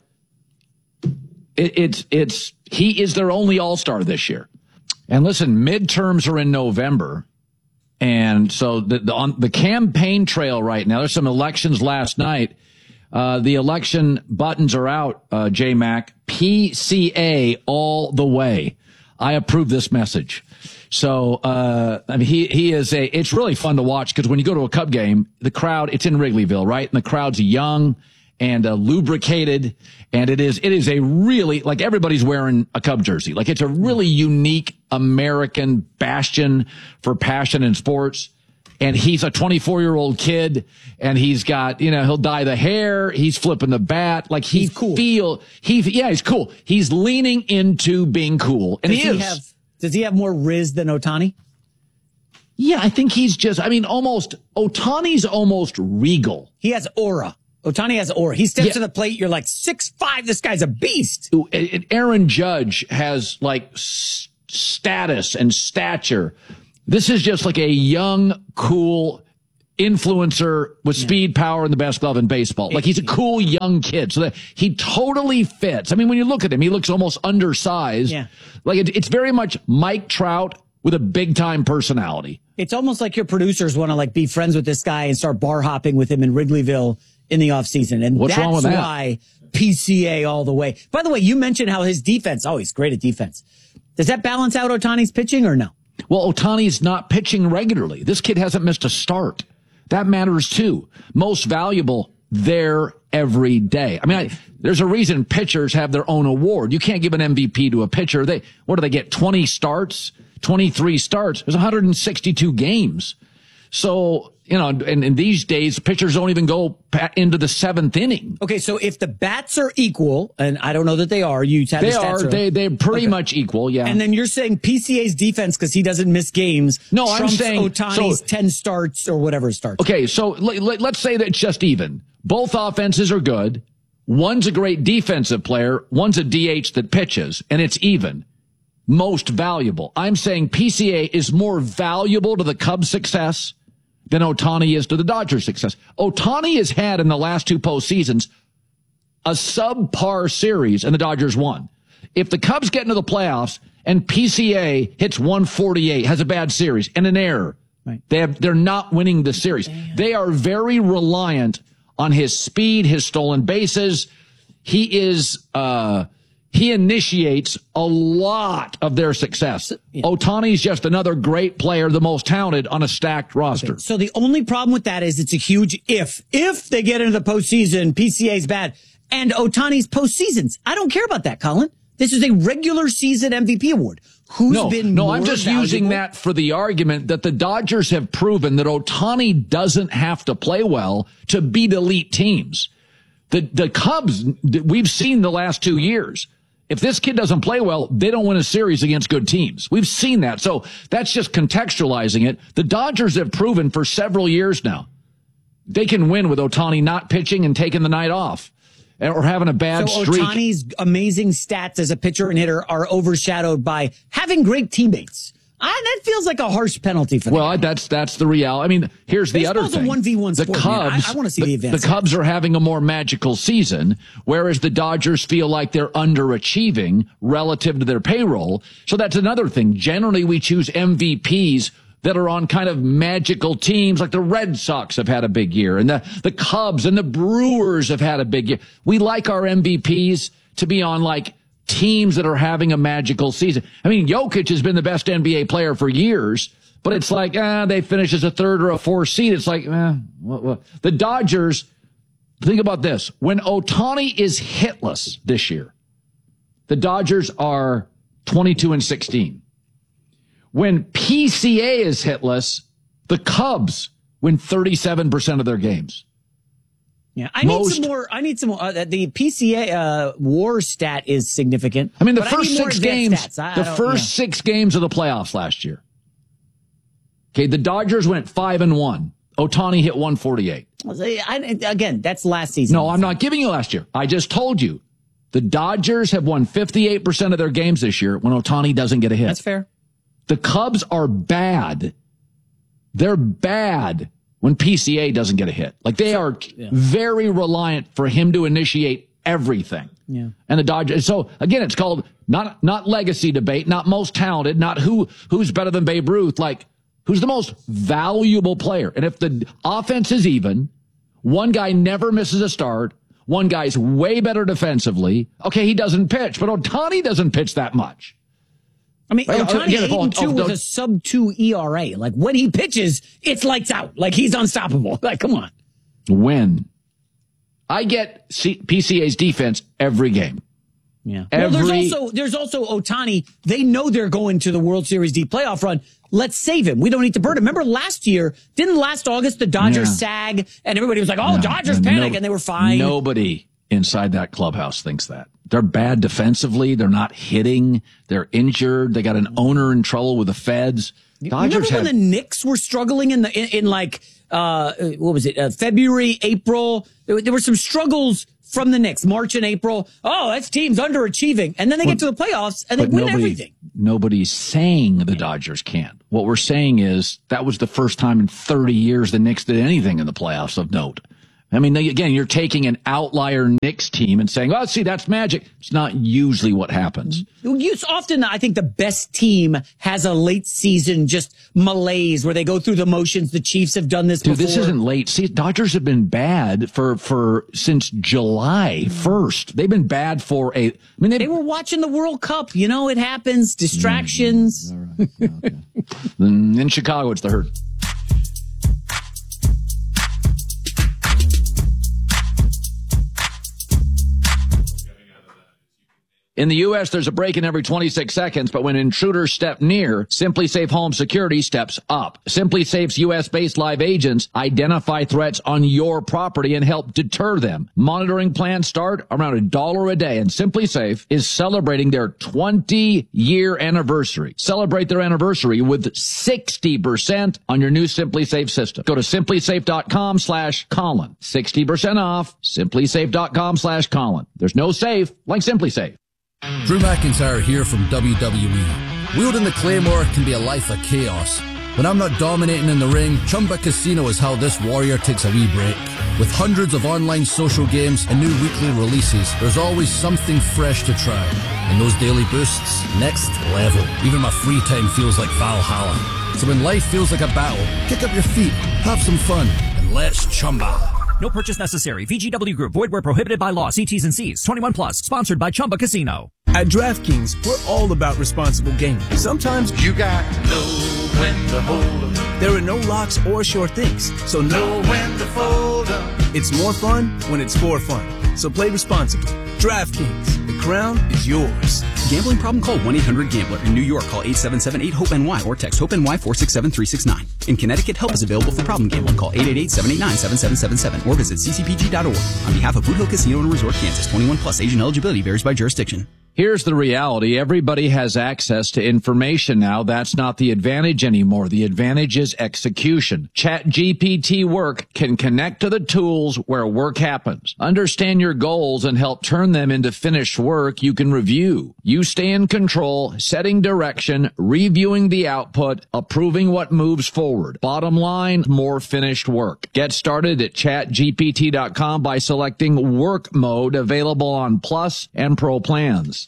it, it's, it's, he is their only all-star this year. And listen, midterms are in November. And so the, the, on the campaign trail right now, there's some elections last night. Uh, the election buttons are out, uh, J Mac. P C A all the way. I approve this message. So, uh, I mean, he, he is a, it's really fun to watch because when you go to a Cub game, the crowd, it's in Wrigleyville, right? And the crowd's young and uh, lubricated. And it is, it is a really, like everybody's wearing a Cub jersey. Like it's a really unique American bastion for passion in sports. and he's a twenty-four-year-old kid, and he's got, you know, he'll dye the hair, he's flipping the bat, like he cool. feel, he, yeah, he's cool. He's leaning into being cool, and does he, he is. Have, does he have more riz than Ohtani? Yeah, I think he's just, I mean, almost, Ohtani's almost regal. He has aura. Ohtani has aura. He steps Yeah. to the plate, you're like, six five, this guy's a beast. Ooh, and Aaron Judge has like s- status and stature. This is just like a young, cool influencer with yeah. speed, power, and the best glove in baseball. Like he's a cool young kid. So that he totally fits. I mean, when you look at him, he looks almost undersized. Yeah. Like it, it's very much Mike Trout with a big time personality. It's almost like your producers want to like be friends with this guy and start bar hopping with him in Wrigleyville in the offseason. And What's that's wrong with that? why P C A all the way. By the way, you mentioned how his defense, oh, he's great at defense. Does that balance out Ohtani's pitching or no? Well, Ohtani's not pitching regularly. This kid hasn't missed a start. That matters too. Most valuable there every day. I mean, I, there's a reason pitchers have their own award. You can't give an M V P to a pitcher. They, what do they get? twenty starts, twenty-three starts. There's one hundred sixty-two games. So, you know, and, and these days, pitchers don't even go into the seventh inning. Okay, so if the bats are equal, and I don't know that they are, you had They the stats are. earlier. They, they're pretty Okay. much equal, yeah. And then you're saying P C A's defense, because he doesn't miss games, No, I'm trumps saying- Ohtani's so- ten starts or whatever starts. Okay, so let, let, let's say that it's just even. Both offenses are good. One's a great defensive player. One's a D H that pitches, and it's even. Most valuable. I'm saying P C A is more valuable to the Cubs' success than Ohtani is to the Dodgers' success. Ohtani has had in the last two postseasons a subpar series, and the Dodgers won. If the Cubs get into the playoffs and P C A hits one forty-eight, has a bad series and an error, right. they have, they're not winning the series. Damn. They are very reliant on his speed, his stolen bases. He is, uh, he initiates a lot of their success. Yeah. Ohtani's just another great player, the most talented on a stacked roster. Okay. So the only problem with that is it's a huge if. If they get into the postseason, P C A's bad. And Ohtani's postseasons. I don't care about that, Colin. This is a regular season M V P award. Who's no, been no, more I'm just valuable? using that for the argument that the Dodgers have proven that Ohtani doesn't have to play well to beat elite teams. The, the Cubs, we've seen the last two years. If this kid doesn't play well, they don't win a series against good teams. We've seen that. So that's just contextualizing it. The Dodgers have proven for several years now they can win with Ohtani not pitching and taking the night off or having a bad so streak. Ohtani's amazing stats as a pitcher and hitter are overshadowed by having great teammates. I, that feels like a harsh penalty for them. Well, that's that's the reality. I mean, here's the other Baseball's thing. a one v one the sport, Cubs, man. I, I want to see the, the advance. The Cubs are having a more magical season, whereas the Dodgers feel like they're underachieving relative to their payroll. So that's another thing. Generally, we choose M V Ps that are on kind of magical teams, like the Red Sox have had a big year, and the, the Cubs and the Brewers have had a big year. We like our M V Ps to be on like teams that are having a magical season. I mean, Jokic has been the best N B A player for years, but it's like, ah, they finish as a third or a fourth seed. It's like, eh, what, what? The Dodgers, think about this. When Ohtani is hitless this year, the Dodgers are twenty-two and sixteen. When P C A is hitless, the Cubs win thirty-seven percent of their games. Yeah, I Most, need some more. I need some more. Uh, the P C A uh, WAR stat is significant. I mean, the but first I six games, I, the I first yeah. six games of the playoffs last year. Okay, the Dodgers went five and one. Ohtani hit one forty-eight. I, again, that's last season. No, I'm not giving you last year. I just told you the Dodgers have won fifty-eight percent of their games this year when Ohtani doesn't get a hit. That's fair. The Cubs are bad. They're bad when P C A doesn't get a hit. Like they are yeah. very reliant for him to initiate everything. Yeah. And the Dodgers. So again, it's called not, not legacy debate, not most talented, not who, who's better than Babe Ruth, like who's the most valuable player. And if the offense is even, one guy never misses a start, one guy's way better defensively. Okay. He doesn't pitch, but Ohtani doesn't pitch that much. I mean, Right, Ohtani again, eight and two oh, with oh, a sub two E R A. Like when he pitches, it's lights out. Like he's unstoppable. Like, come on. When I get C- P C A's defense every game. Yeah. Every, well, there's also there's also Ohtani. They know they're going to the World Series D playoff run. let's save him. We don't need to burn him. Remember last year, didn't last August the Dodgers Yeah. sag and everybody was like, oh, No, Dodgers no, panic, no- and they were fine. Nobody inside that clubhouse thinks that. They're bad defensively. They're not hitting. They're injured. They got an owner in trouble with the feds. Dodgers Remember when had the Knicks were struggling in the in, in like uh what was it uh, February, April? There, there were some struggles from the Knicks, March and April. Oh, that team's underachieving, and then they get to the playoffs and they But win nobody, everything. Nobody's saying the Dodgers can't. What we're saying is that was the first time in thirty years the Knicks did anything in the playoffs of note. I mean, again, you're taking an outlier Knicks team and saying, well, see, that's magic. It's not usually what happens. It's often, I think, the best team has a late season just malaise where they go through the motions. The Chiefs have done this Dude, before. this isn't late. See, Dodgers have been bad for, for since July first. They've been bad for a, I mean, they, They were watching the World Cup. You know, it happens. Distractions. in Chicago, it's the Herd. In the U S, there's a break-in every twenty-six seconds, but when intruders step near, SimpliSafe Home Security steps up. SimpliSafe's U S-based live agents identify threats on your property and help deter them. Monitoring plans start around a dollar a day, and SimpliSafe is celebrating their twenty-year anniversary. Celebrate their anniversary with sixty percent on your new SimpliSafe system. Go to SimpliSafe.com slash Colin. sixty percent off, SimpliSafe.com slash Colin. There's no safe like SimpliSafe. Drew McIntyre here from W W E. Wielding the Claymore can be a life of chaos. When I'm not dominating in the ring, Chumba Casino is how this warrior takes a wee break. With hundreds of online social games and new weekly releases, there's always something fresh to try. And those daily boosts, next level. Even my free time feels like Valhalla. So when life feels like a battle, kick up your feet, have some fun, and let's Chumba. No purchase necessary. V G W Group. Void where prohibited by law. See T's and C's. twenty-one plus. Sponsored by Chumba Casino. At DraftKings, we're all about responsible gaming. Sometimes you got to know when to hold 'em. There are no locks or sure things, so know when to fold 'em. It's more fun when it's for fun. So play responsibly. DraftKings, the crown is yours. Gambling problem? Call one eight hundred gambler. In New York, call eight seven seven eight hope N Y or text HOPE-NY four six seven three six nine. In Connecticut, help is available for problem gambling. Call eight eight eight seven eight nine seven seven seven seven or visit c c p g dot org. On behalf of Boot Hill Casino and Resort, Kansas, twenty-one plus. Age and eligibility varies by jurisdiction. Here's the reality. Everybody has access to information now. That's not the advantage anymore. The advantage is execution. ChatGPT Work can connect to the tools where work happens. Understand your goals and help turn them into finished work you can review. You stay in control, setting direction, reviewing the output, approving what moves forward. Bottom line, more finished work. Get started at chat G P T dot com by selecting Work Mode, available on Plus and Pro plans.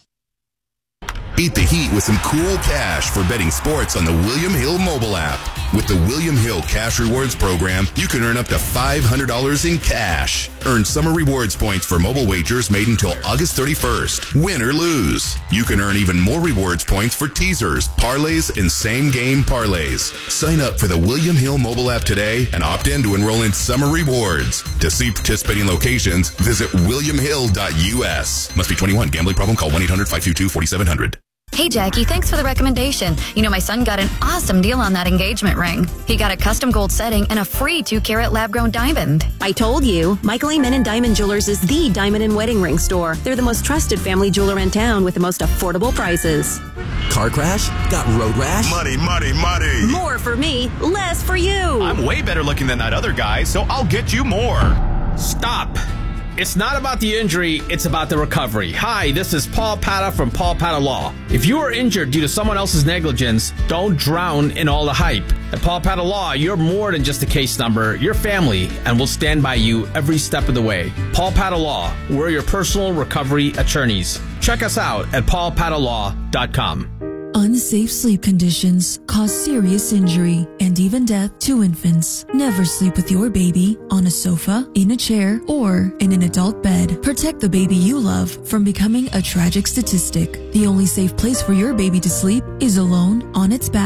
Beat the heat with some cool cash for betting sports on the William Hill mobile app. With the William Hill Cash Rewards program, you can earn up to five hundred dollars in cash. Earn summer rewards points for mobile wagers made until August thirty-first. Win or lose. You can earn even more rewards points for teasers, parlays, and same-game parlays. Sign up for the William Hill mobile app today and opt in to enroll in summer rewards. To see participating locations, visit william hill dot u s. Must be twenty-one. Gambling problem? Call one eight hundred five two two four seven zero zero. Hey, Jackie, thanks for the recommendation. You know, my son got an awesome deal on that engagement ring. He got a custom gold setting and a free two-carat lab-grown diamond. I told you, Michael Amen Diamond Jewelers is the diamond and wedding ring store. They're the most trusted family jeweler in town with the most affordable prices. Car crash? Got road rash? Money, money, money. More for me, less for you. I'm way better looking than that other guy, so I'll get you more. Stop. It's not about the injury, it's about the recovery. Hi, this is Paul Pata from Paul Pata Law. If you are injured due to someone else's negligence, don't drown in all the hype. At Paul Pata Law, you're more than just a case number. You're family, and we'll stand by you every step of the way. Paul Pata Law, we're your personal recovery attorneys. Check us out at paul pata law dot com. Unsafe sleep conditions cause serious injury and even death to infants. Never sleep with your baby on a sofa, in a chair, or in an adult bed. Protect the baby you love from becoming a tragic statistic. The only safe place for your baby to sleep is alone on its back.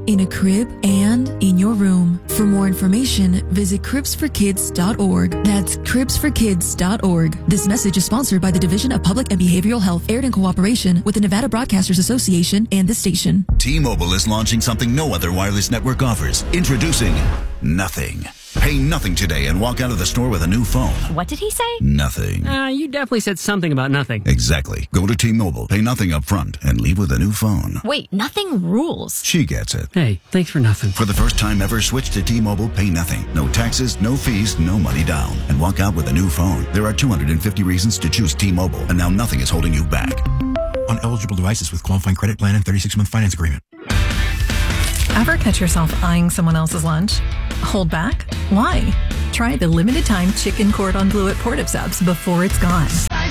in a crib, and in your room. For more information, visit cribs for kids dot org. That's cribs for kids dot org. This message is sponsored by the Division of Public and Behavioral Health, aired in cooperation with the Nevada Broadcasters Association and this station. T-Mobile is launching something no other wireless network offers. Introducing Nothing. Pay nothing today and walk out of the store with a new phone. What did he say? Nothing. Uh, you definitely said something about nothing. Exactly. Go to T-Mobile, pay nothing up front, and leave with a new phone. Wait, nothing rules. She gets it. Hey, thanks for nothing. For the first time ever, switch to T-Mobile, pay nothing. No taxes, no fees, no money down. And walk out with a new phone. There are two hundred fifty reasons to choose T-Mobile, and now nothing is holding you back. On eligible devices with qualifying credit plan and thirty-six month finance agreement. Ever catch yourself eyeing someone else's lunch? Hold back? Why? Try the limited time chicken cordon bleu at Portive Subs before it's gone.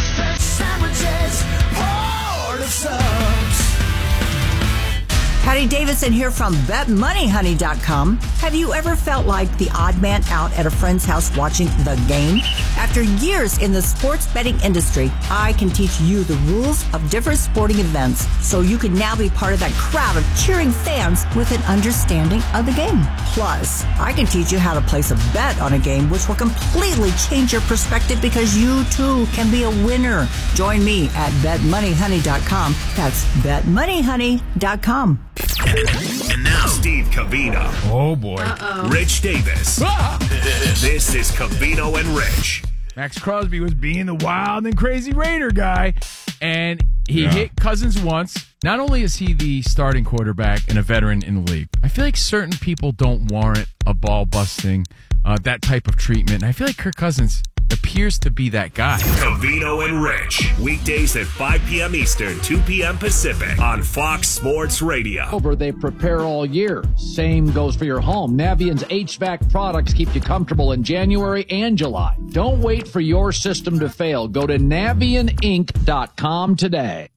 Patty Davidson here from bet money honey dot com. Have you ever felt like the odd man out at a friend's house watching the game? After years in the sports betting industry, I can teach you the rules of different sporting events so you can now be part of that crowd of cheering fans with an understanding of the game. Plus, I can teach you how to place a bet on a game which will completely change your perspective because you too can be a winner. Join me at bet money honey dot com. That's bet money honey dot com. And now, Steve Covino. Oh, boy. Uh-oh. Rich Davis. Ah! This is Covino and Rich. Max Crosby was being the wild and crazy Raider guy, and he yeah. hit Cousins once. Not only is he the starting quarterback and a veteran in the league, I feel like certain people don't warrant a ball busting, uh, that type of treatment. And I feel like Kirk Cousins appears to be that guy. Covino and Rich, weekdays at five p.m. Eastern, two p.m. Pacific on Fox Sports Radio. They prepare all year. Same goes for your home. Navient's H V A C products keep you comfortable in January and July. Don't wait for your system to fail. Go to navient inc dot com today.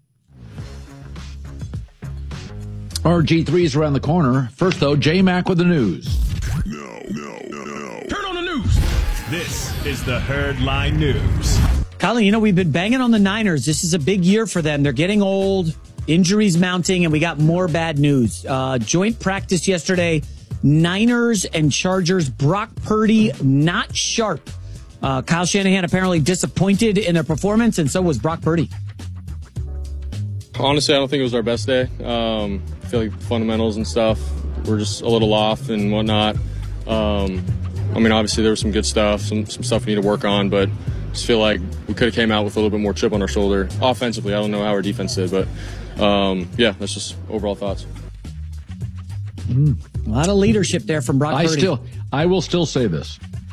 R G three's around the corner. First, though, J-Mac with the news. No, no, no, no. Turn on the news. This is the Herd Line News. Colin, you know, we've been banging on the Niners. This is a big year for them. They're getting old, injuries mounting, and we got more bad news. Uh, joint practice yesterday, Niners and Chargers. Brock Purdy not sharp. Uh, Kyle Shanahan apparently disappointed in their performance, and so was Brock Purdy. Honestly, I don't think it was our best day. Um, I feel like fundamentals and stuff were just a little off and whatnot. Um, I mean, obviously there was some good stuff, some some stuff we need to work on, but I just feel like we could have came out with a little bit more chip on our shoulder. Offensively, I don't know how our defense did, but um, yeah, that's just overall thoughts. Mm, a lot of leadership there from Brock I Purdy. still, I will still say this.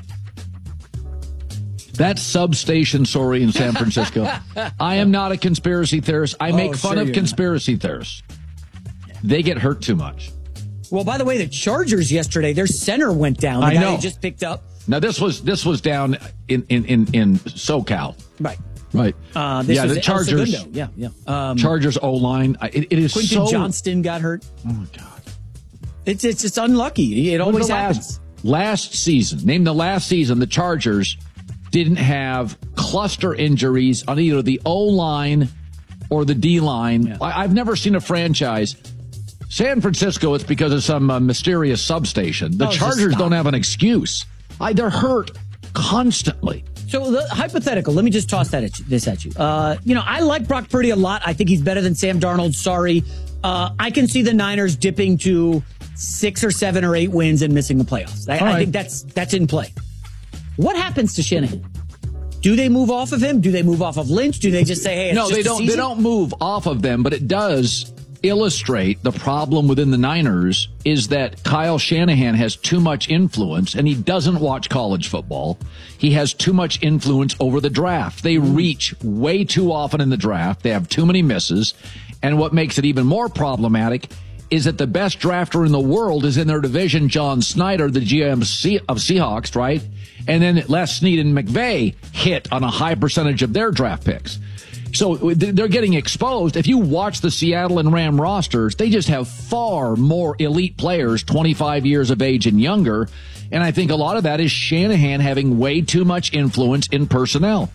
That substation story in San Francisco, I am not a conspiracy theorist. I make oh, fun sure of conspiracy not. theorists. They get hurt too much. Well, by the way, the Chargers yesterday, their center went down. The I guy know. they just picked up. Now this was this was down in in in, in SoCal. Right. Right. Uh, this yeah, was the Chargers. El Segundo. Yeah, yeah. Um, Chargers O line. It, it is Quentin so. Johnston got hurt. Oh my God. It's it's it's unlucky. It always happens. Last, last season, name the last season the Chargers didn't have cluster injuries on either the O line or the D line. Yeah. I, I've never seen a franchise. San Francisco, it's because of some uh, mysterious substation. The oh, Chargers don't have an excuse. I, they're hurt constantly. So, the, hypothetical, let me just toss that at you, this at you. Uh, you know, I like Brock Purdy a lot. I think he's better than Sam Darnold. Sorry. Uh, I can see the Niners dipping to six or seven or eight wins and missing the playoffs. I, I right. think that's that's in play. What happens to Shanahan? Do they move off of him? Do they move off of Lynch? Do they just say, hey, it's no, just they a don't. season? They don't move off of them, but it does illustrate the problem within the Niners is that Kyle Shanahan has too much influence and he doesn't watch college football. He has too much influence over the draft. They reach way too often in the draft. They have too many misses. And what makes it even more problematic is that the best drafter in the world is in their division, John Snyder, the G M of Seahawks, right? And then Les Snead and McVay hit on a high percentage of their draft picks. So they're getting exposed. If you watch the Seattle and Ram rosters, they just have far more elite players, twenty-five years of age and younger. And I think a lot of that is Shanahan having way too much influence in personnel. Yeah.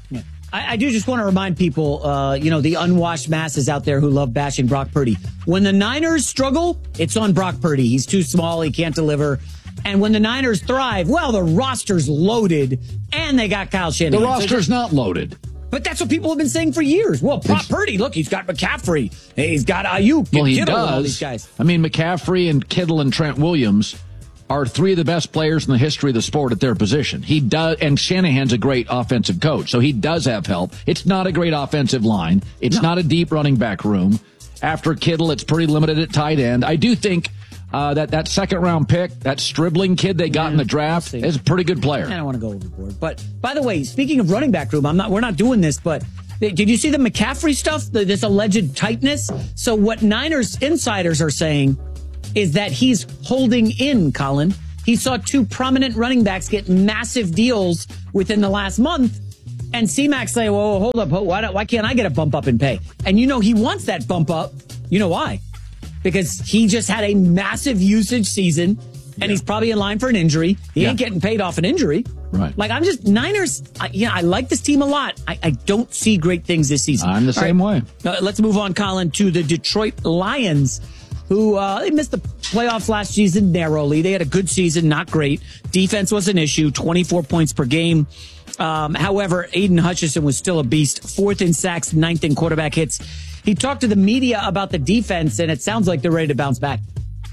I, I do just want to remind people, uh, you know, the unwashed masses out there who love bashing Brock Purdy. When the Niners struggle, it's on Brock Purdy. He's too small. He can't deliver. And when the Niners thrive, well, the roster's loaded, and they got Kyle Shanahan. The roster's so not loaded. But that's what people have been saying for years. Well, Brock Purdy, look, he's got McCaffrey. He's got Ayuk. Well, he Kittle, does. And all these guys. I mean, McCaffrey and Kittle and Trent Williams are three of the best players in the history of the sport at their position. He does, and Shanahan's a great offensive coach, so he does have help. It's not a great offensive line. It's no. not a deep running back room. After Kittle, it's pretty limited at tight end. I do think uh, that that second round pick, that Stribling kid they got yeah, in the draft, is a pretty good player. I don't want to go overboard. But by the way, speaking of running back room, I'm not. We're not doing this, but did you see the McCaffrey stuff? The, this alleged tightness. So what Niners insiders are saying is that he's holding in, Colin. He saw two prominent running backs get massive deals within the last month. And C-Mac say, well, hold up. Why, why can't I get a bump up in pay? And you know he wants that bump up. You know why? Because he just had a massive usage season, and yeah. he's probably in line for an injury. He yeah. ain't getting paid off an injury. Right. Like, I'm just, Niners, I, you know, I like this team a lot. I, I don't see great things this season. I'm the All same right. way. Uh, let's move on, Colin, to the Detroit Lions, who uh, they missed the playoffs last season narrowly. They had a good season, not great. Defense was an issue, twenty-four points per game. Um, however, Aiden Hutchinson was still a beast, fourth in sacks, ninth in quarterback hits. He talked to the media about the defense, and it sounds like they're ready to bounce back.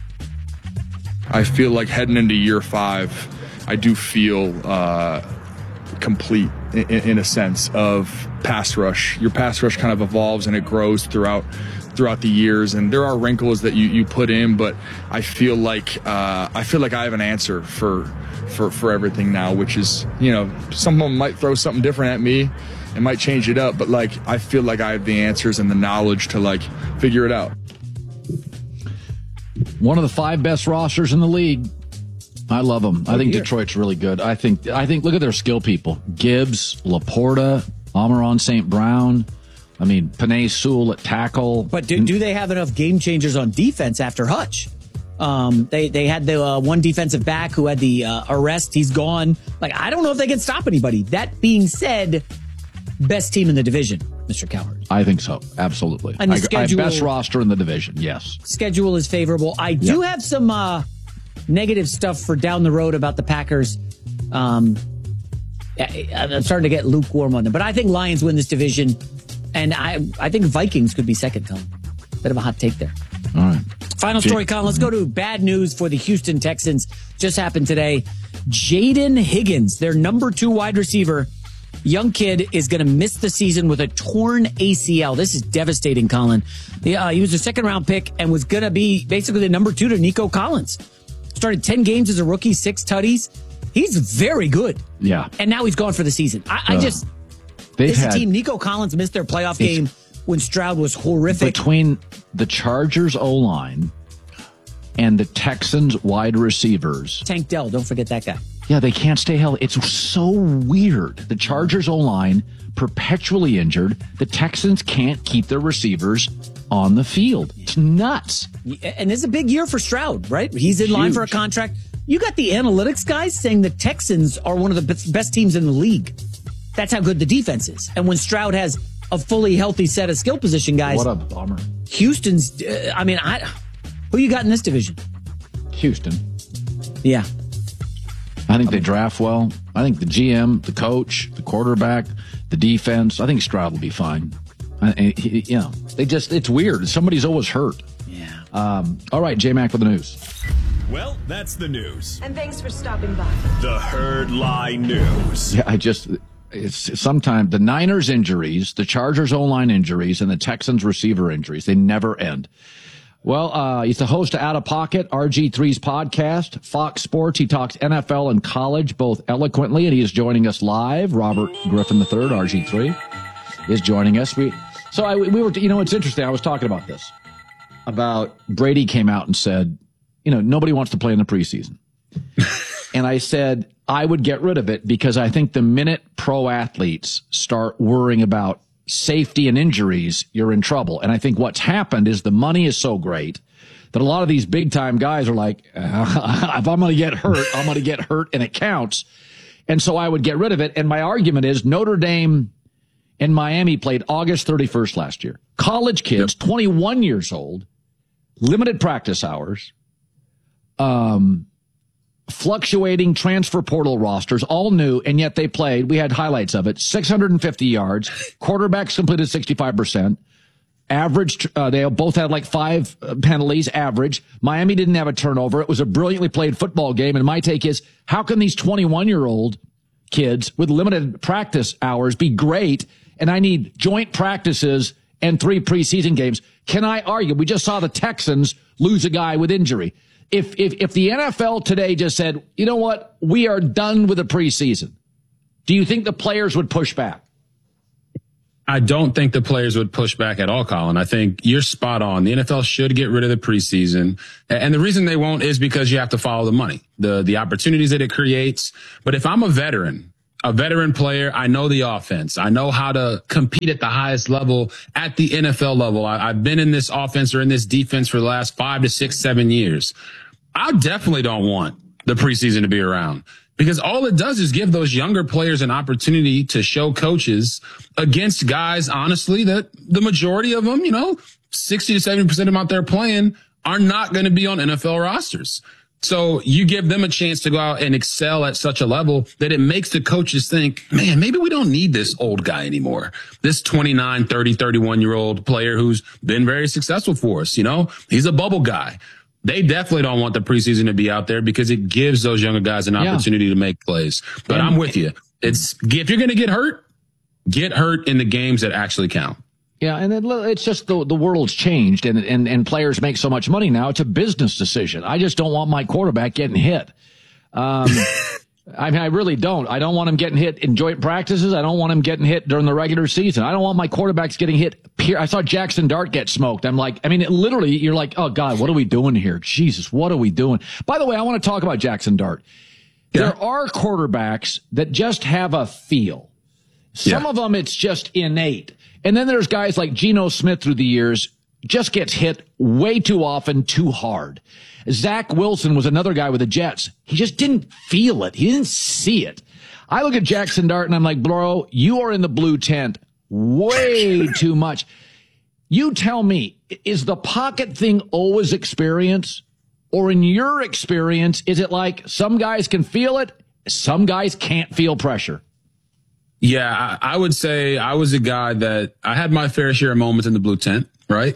I feel like heading into year five, I do feel uh, complete in, in a sense of pass rush. Your pass rush kind of evolves and it grows throughout throughout the years, and there are wrinkles that you, you put in, but I feel like uh, I feel like I have an answer for for for everything now, which is, you know, someone might throw something different at me and might change it up, but like I feel like I have the answers and the knowledge to like figure it out. One of the five best rosters in the league. I love them. I think here. Detroit's really good. I think I think look at their skill people: Gibbs, Laporta, Amon-Ra Saint Brown. I mean, Penei Sewell at tackle. But do, do they have enough game changers on defense after Hutch? Um, they they had the uh, one defensive back who had the uh, arrest. He's gone. Like, I don't know if they can stop anybody. That being said, best team in the division, Mister Cowherd. I think so. Absolutely. And the I, schedule, I best roster in the division. Yes. Schedule is favorable. I do yep. have some uh, negative stuff for down the road about the Packers. Um, I, I'm starting to get lukewarm on them, but I think Lions win this division. And I I think Vikings could be second, Colin. Bit of a hot take there. All right. Final story, Colin. Let's go to bad news for the Houston Texans. Just happened today. Jaden Higgins, their number two wide receiver, young kid, is going to miss the season with a torn A C L. This is devastating, Colin. Uh, he was a second-round pick and was going to be basically the number two to Nico Collins. Started ten games as a rookie, six tutties. He's very good. Yeah. And now he's gone for the season. I, I uh. just... They've this had, team, Nico Collins missed their playoff game when Stroud was horrific. Between the Chargers O-line and the Texans wide receivers. Tank Dell, don't forget that guy. Yeah, they can't stay healthy. It's so weird. The Chargers O-line perpetually injured. The Texans can't keep their receivers on the field. It's nuts. And this is a big year for Stroud, right? He's in Huge. line for a contract. You got the analytics guys saying the Texans are one of the best teams in the league. That's how good the defense is. And when Stroud has a fully healthy set of skill position guys. What a bummer. Houston's, uh, I mean, I, who you got in this division? Houston. Yeah. I think they draft well. I think the G M, the coach, the quarterback, the defense, I think Stroud will be fine. I, he, you know, they just, it's weird. Somebody's always hurt. Yeah. Um, all right, J-Mac with the news. Well, that's the news. And thanks for stopping by. The Herd Lie News. Yeah, I just... It's sometimes the Niners injuries, the Chargers O-line injuries, and the Texans receiver injuries. They never end. Well, uh, he's the host of Out of Pocket, R G three's podcast, Fox Sports. He talks N F L and college both eloquently, and he is joining us live. Robert Griffin the third, R G three, is joining us. We, so I, we were, you know, it's interesting. I was talking about this, about Brady came out and said, you know, nobody wants to play in the preseason. And I said, I would get rid of it because I think the minute pro athletes start worrying about safety and injuries, you're in trouble. And I think what's happened is the money is so great that a lot of these big time guys are like, uh, if I'm going to get hurt, I'm going to get hurt and it counts. And so I would get rid of it. And my argument is Notre Dame and Miami played August thirty-first last year. College kids, yep. twenty-one years old, limited practice hours, um, fluctuating transfer portal rosters, all new, and yet they played. We had highlights of it. six hundred fifty yards. Quarterbacks completed sixty-five percent. Average, uh, they both had like five uh, penalties, average. Miami didn't have a turnover. It was a brilliantly played football game. And my take is, how can these twenty-one-year-old kids with limited practice hours be great? And I need joint practices and three preseason games. Can I argue? We just saw the Texans lose a guy with injury. If, if, if the N F L today just said, you know what, we are done with the preseason, do you think the players would push back? I don't think the players would push back at all, Colin. I think you're spot on. The N F L should get rid of the preseason. And the reason they won't is because you have to follow the money, the, the opportunities that it creates. But if I'm a veteran, a veteran player, I know the offense. I know how to compete at the highest level at the N F L level. I, I've been in this offense or in this defense for the last five to six, seven years. I definitely don't want the preseason to be around, because all it does is give those younger players an opportunity to show coaches against guys, honestly, that the majority of them, you know, sixty to seventy percent of them out there playing are not going to be on N F L rosters. So you give them a chance to go out and excel at such a level that it makes the coaches think, man, maybe we don't need this old guy anymore. This twenty-nine, thirty, thirty-one year old player who's been very successful for us. You know, he's a bubble guy. They definitely don't want the preseason to be out there because it gives those younger guys an opportunity yeah. to make plays. But and, I'm with you. It's, if you're going to get hurt, get hurt in the games that actually count. Yeah, and it, it's just the the world's changed, and, and and players make so much money now. It's a business decision. I just don't want my quarterback getting hit. Um, I mean, I really don't. I don't want him getting hit in joint practices. I don't want him getting hit during the regular season. I don't want my quarterbacks getting hit. I saw Jackson Dart get smoked. I'm like, I mean, it, literally, you're like, oh, God, what are we doing here? Jesus, what are we doing? By the way, I want to talk about Jackson Dart. Yeah. There are quarterbacks that just have a feel. Some yeah. of them, it's just innate. And then there's guys like Geno Smith through the years, just gets hit way too often, too hard. Zach Wilson was another guy with the Jets. He just didn't feel it. He didn't see it. I look at Jackson Dart and I'm like, bro, you are in the blue tent way too much. You tell me, is the pocket thing always experience? Or in your experience, is it like some guys can feel it, some guys can't feel pressure? Yeah, I, I would say I was a guy that I had my fair share of moments in the blue tent, right?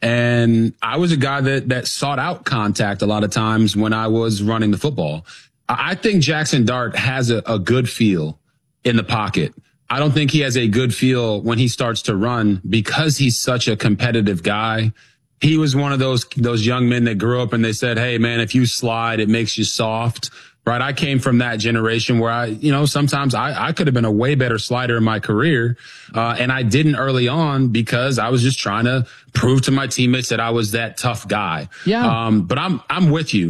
And I was a guy that that sought out contact a lot of times when I was running the football. I think Jackson Dart has a, a good feel in the pocket. I don't think he has a good feel when he starts to run because he's such a competitive guy. He was one of those those young men that grew up and they said, hey, man, if you slide, it makes you soft. Right. I came from that generation where I, you know, sometimes I, I could have been a way better slider in my career. Uh, and I didn't early on because I was just trying to prove to my teammates that I was that tough guy. Yeah. Um, but I'm, I'm with you.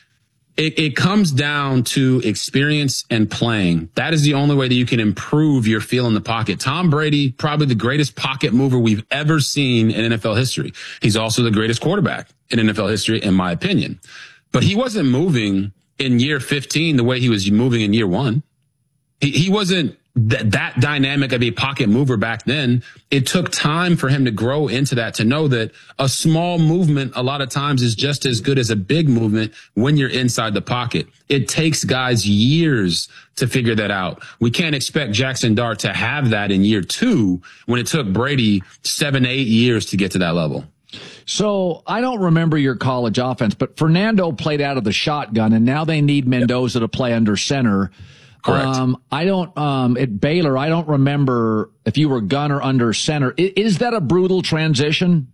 It, it comes down to experience and playing. That is the only way that you can improve your feel in the pocket. Tom Brady, probably the greatest pocket mover we've ever seen in N F L history. He's also the greatest quarterback in N F L history, in my opinion. But he wasn't moving in year fifteen the way he was moving in year one. He, he wasn't th- that dynamic of a pocket mover back then. It took time for him to grow into that, to know that a small movement a lot of times is just as good as a big movement when you're inside the pocket. It takes guys years to figure that out. We can't expect Jackson Dart to have that in year two when it took Brady seven, eight years to get to that level. So I don't remember your college offense, but Fernando played out of the shotgun, and now they need Mendoza to play under center. Correct. Um, I don't, um, at Baylor, I don't remember if you were gun or under center. Is, is that a brutal transition?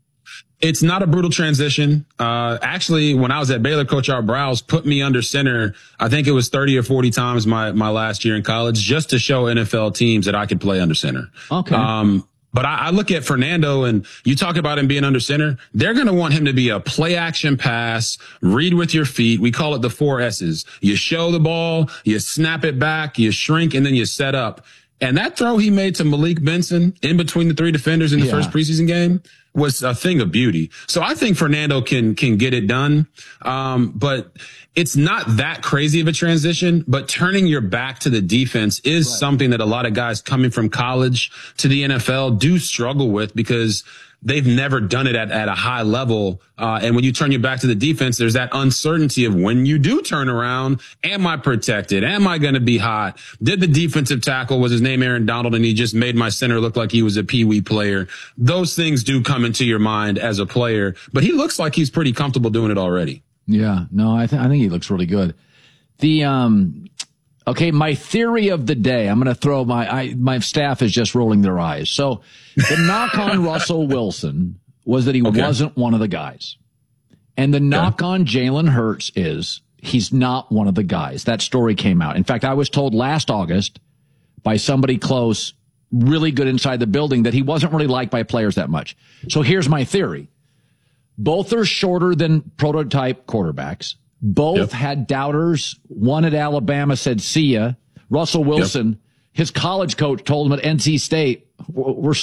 It's not a brutal transition. Uh, actually, when I was at Baylor, Coach Art Browse put me under center. I think it was thirty or forty times my, my last year in college, just to show N F L teams that I could play under center. Okay. Um, But I, I look at Fernando, and you talk about him being under center. They're going to want him to be a play action pass, read with your feet. We call it the four S's. You show the ball, you snap it back, you shrink, and then you set up. And that throw he made to Malik Benson in between the three defenders in the Yeah. first preseason game was a thing of beauty. So I think Fernando can can get it done. Um, but it's not that crazy of a transition, but turning your back to the defense is right. something that a lot of guys coming from college to the N F L do struggle with because they've never done it at, at a high level. Uh, and when you turn your back to the defense, there's that uncertainty of when you do turn around, am I protected? Am I going to be hot? Did the defensive tackle, was his name Aaron Donald, and he just made my center look like he was a peewee player? Those things do come into your mind as a player, but he looks like he's pretty comfortable doing it already. Yeah, no, I, th- I think he looks really good. The, um, okay, my theory of the day, I'm going to throw my, I, my staff is just rolling their eyes. So the knock on Russell Wilson was that he okay. wasn't one of the guys. And the knock yeah. on Jalen Hurts is he's not one of the guys. That story came out. In fact, I was told last August by somebody close, really good inside the building, that he wasn't really liked by players that much. So here's my theory. Both are shorter than prototype quarterbacks. Both yep. had doubters. One at Alabama said, see ya. Russell Wilson, yep. his college coach told him at N C State, we're